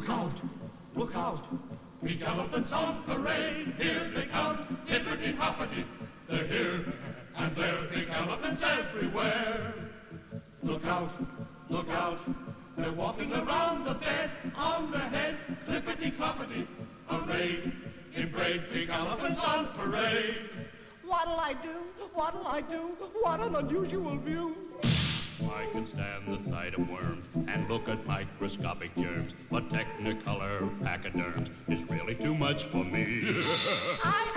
Look out! Look out! Big elephants on parade, here they come, hippity-hoppity. They're here and there, big elephants everywhere. Look out! Look out! They're walking around the bed, on their head, clippity-cloppity. Arrayed in braid, big elephants on parade. What'll I do? What'll I do? What an unusual view. I can stand the sight of worms and look at microscopic germs, but Technicolor pachyderms is really too much for me. I